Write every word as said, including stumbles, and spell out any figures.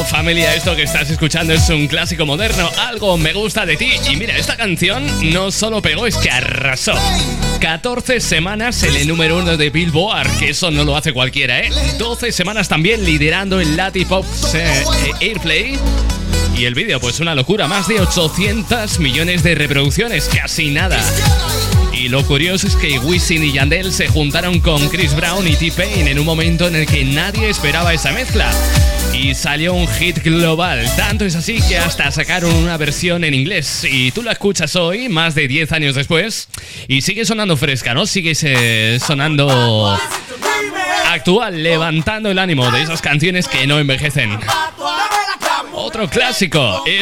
familia, esto que estás escuchando es un clásico moderno, Algo me gusta de ti. Y mira, esta canción no solo pegó, es que arrasó. catorce semanas en el número uno de Billboard, que eso no lo hace cualquiera, ¿eh? doce semanas también liderando el Latin Pop eh, Airplay. Y el vídeo, pues una locura, más de ochocientos millones de reproducciones, casi nada. Y lo curioso es que Wisin y Yandel se juntaron con Chris Brown y T-Pain en un momento en el que nadie esperaba esa mezcla. Y salió un hit global, tanto es así que hasta sacaron una versión en inglés. Y tú la escuchas hoy, más de diez años después, y sigue sonando fresca, ¿no? Sigue eh, sonando actual, levantando el ánimo de esas canciones que no envejecen. Otro clásico es